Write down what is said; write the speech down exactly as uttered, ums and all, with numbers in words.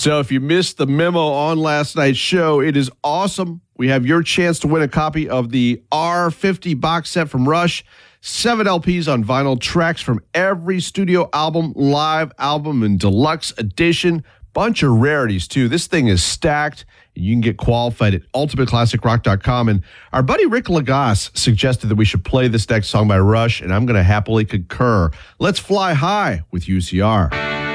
So if you missed the memo on last night's show, it is awesome. We have your chance to win a copy of the R fifty box set from Rush. Seven L Ps on vinyl, tracks from every studio album, live album, and deluxe edition. Bunch of rarities, too. This thing is stacked. You can get qualified at ultimate classic rock dot com. And our buddy Rick Lagasse suggested that we should play this next song by Rush, and I'm going to happily concur. Let's fly high with U C R.